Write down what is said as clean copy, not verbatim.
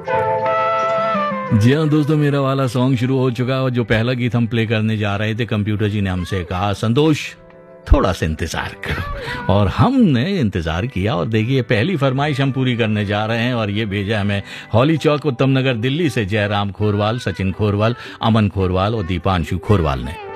जी हाँ दोस्तों, मेरा वाला सॉन्ग शुरू हो चुका है और जो पहला गीत हम प्ले करने जा रहे थे, कंप्यूटर जी ने हमसे कहा संतोष थोड़ा सा इंतजार करो, और हमने इंतजार किया और देखिए पहली फरमाइश हम पूरी करने जा रहे हैं। और ये भेजा हमें हॉली चौक उत्तम नगर दिल्ली से जयराम खोरवाल, सचिन खोरवाल, अमन खोरवाल और दीपांशु खोरवाल ने।